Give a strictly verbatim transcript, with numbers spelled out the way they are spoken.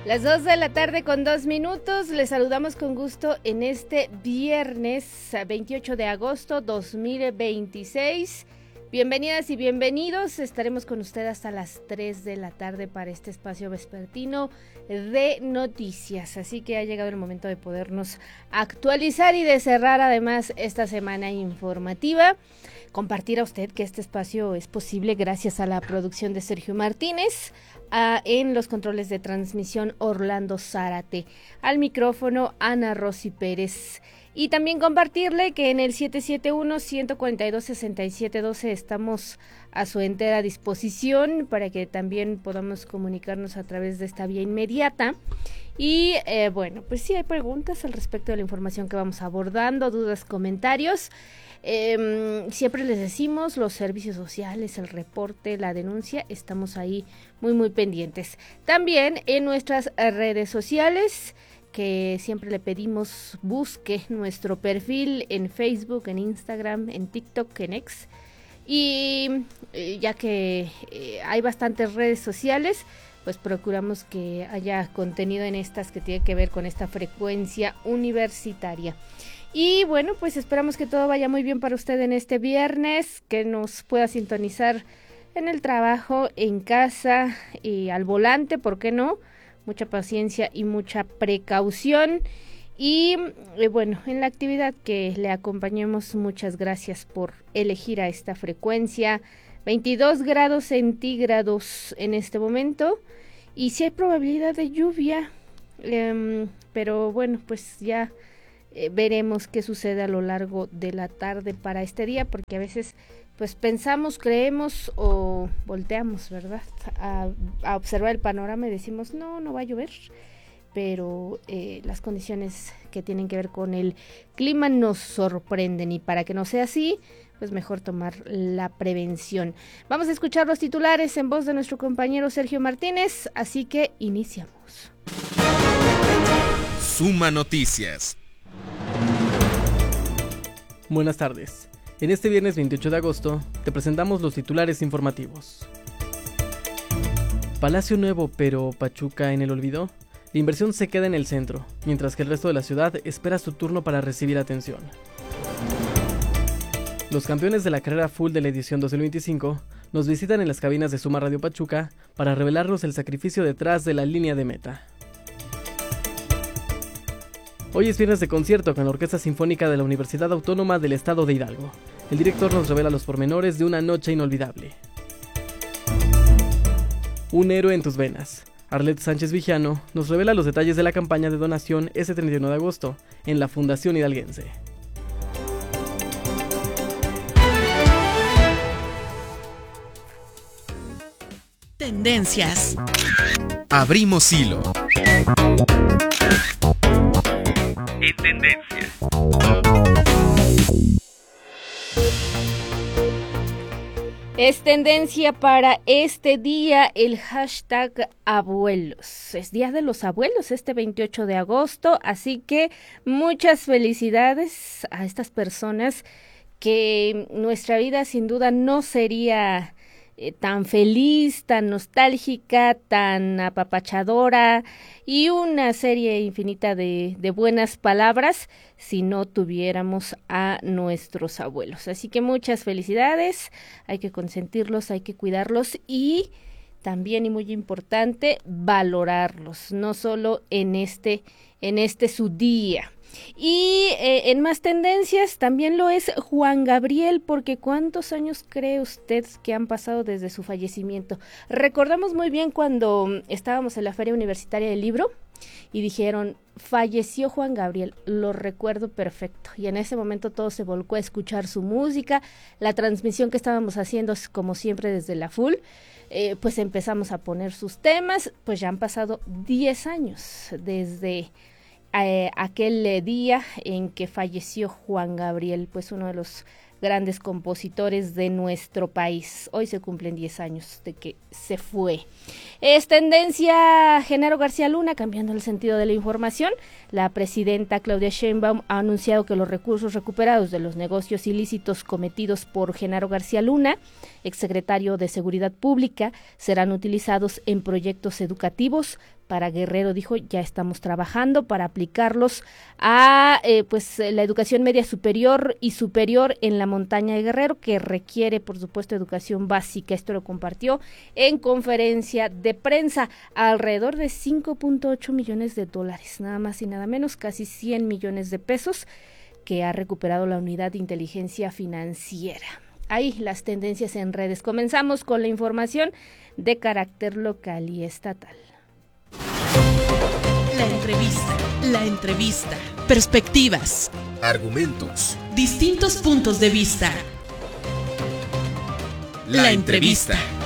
Las dos de la tarde con dos minutos, les saludamos con gusto en este viernes veintiocho de agosto dos mil veintiséis. Bienvenidas y bienvenidos, estaremos con usted hasta las tres de la tarde para este espacio vespertino de noticias, así que ha llegado el momento de podernos actualizar y de cerrar además esta semana informativa. Compartir a usted que este espacio es posible gracias a la producción de Sergio Martínez, a, en los controles de transmisión Orlando Zárate, al micrófono Ana Rosy Pérez. Y también compartirle que en el siete siete uno, uno cuatro dos, seis siete uno dos estamos a su entera disposición para que también podamos comunicarnos a través de esta vía inmediata. Y eh, bueno, pues sí hay preguntas al respecto de la información que vamos abordando, dudas, comentarios. Eh, siempre les decimos, los servicios sociales, el reporte, la denuncia, estamos ahí muy muy pendientes. También en nuestras redes sociales, que siempre le pedimos busque nuestro perfil en Facebook, en Instagram, en TikTok, en X, y eh, ya que eh, hay bastantes redes sociales, pues procuramos que haya contenido en estas que tiene que ver con esta frecuencia universitaria. Y bueno, pues esperamos que todo vaya muy bien para usted en este viernes, que nos pueda sintonizar en el trabajo, en casa y al volante, ¿por qué no? Mucha paciencia y mucha precaución. Y eh, bueno, en la actividad que le acompañemos, muchas gracias por elegir a esta frecuencia. veintidós grados centígrados en este momento y sí hay probabilidad de lluvia, eh, pero bueno, pues ya eh, veremos qué sucede a lo largo de la tarde para este día, porque a veces pues pensamos, creemos o volteamos, ¿verdad? A, a observar el panorama y decimos, no, no va a llover, pero eh, las condiciones que tienen que ver con el clima nos sorprenden, y para que no sea así, pues mejor tomar la prevención. Vamos a escuchar los titulares en voz de nuestro compañero Sergio Martínez, así que iniciamos. Suma Noticias. Buenas tardes. En este viernes veintiocho de agosto te presentamos los titulares informativos. Palacio Nuevo, pero Pachuca en el olvido. La inversión se queda en el centro, mientras que el resto de la ciudad espera su turno para recibir atención. Los campeones de la carrera full de la edición dos mil veinticinco nos visitan en las cabinas de Suma Radio Pachuca para revelarnos el sacrificio detrás de la línea de meta. Hoy es viernes de concierto con la Orquesta Sinfónica de la Universidad Autónoma del Estado de Hidalgo. El director nos revela los pormenores de una noche inolvidable. Un héroe en tus venas. Arlet Sánchez Vigiano nos revela los detalles de la campaña de donación este treinta y uno de agosto en la Fundación Hidalguense. Tendencias. Abrimos hilo. En tendencia. Es tendencia para este día el hashtag abuelos. Es Día de los Abuelos este veintiocho de agosto, así que muchas felicidades a estas personas que nuestra vida sin duda no sería Eh, tan feliz, tan nostálgica, tan apapachadora y una serie infinita de, de buenas palabras si no tuviéramos a nuestros abuelos. Así que muchas felicidades, hay que consentirlos, hay que cuidarlos y también, y muy importante, valorarlos, no solo en este, en este su día. Y eh, en más tendencias también lo es Juan Gabriel, porque ¿cuántos años cree usted que han pasado desde su fallecimiento? Recordamos muy bien cuando estábamos en la Feria Universitaria del Libro y dijeron, falleció Juan Gabriel, lo recuerdo perfecto, y en ese momento todo se volcó a escuchar su música, la transmisión que estábamos haciendo como siempre desde la Full, eh, pues empezamos a poner sus temas, pues ya han pasado diez años desde Eh, aquel eh, día en que falleció Juan Gabriel, pues uno de los grandes compositores de nuestro país. Hoy se cumplen diez años de que se fue. Es tendencia Genaro García Luna, cambiando el sentido de la información. La presidenta Claudia Sheinbaum ha anunciado que los recursos recuperados de los negocios ilícitos cometidos por Genaro García Luna, exsecretario de Seguridad Pública, serán utilizados en proyectos educativos para Guerrero. Dijo, ya estamos trabajando para aplicarlos a eh, pues la educación media superior y superior en la montaña de Guerrero, que requiere, por supuesto, educación básica. Esto lo compartió en conferencia de prensa. Alrededor de cinco punto ocho millones de dólares, nada más y nada menos, casi cien millones de pesos, que ha recuperado la unidad de inteligencia financiera. Ahí las tendencias en redes. Comenzamos con la información de carácter local y estatal. La entrevista, la entrevista, perspectivas, Argumentos. distintos puntos de vista. La, la entrevista. entrevista.